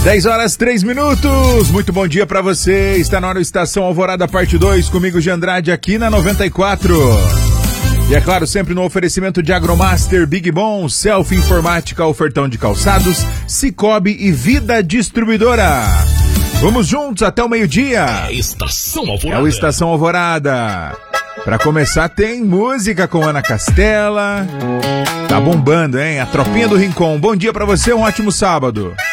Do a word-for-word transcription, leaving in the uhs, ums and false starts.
dez horas, três minutos. Muito bom dia pra você. Está na hora do Estação Alvorada, parte dois, comigo de Andrade aqui na noventa e quatro. E é claro, sempre no oferecimento de Agromaster, Big Bom, Selfie Informática, Ofertão de Calçados, Cicobi e Vida Distribuidora. Vamos juntos até o meio-dia. É Estação Alvorada. É o Estação Alvorada. Pra começar, tem música com Ana Castela. Tá bombando, hein? A Tropinha do Rincon. Bom dia pra você, um ótimo sábado.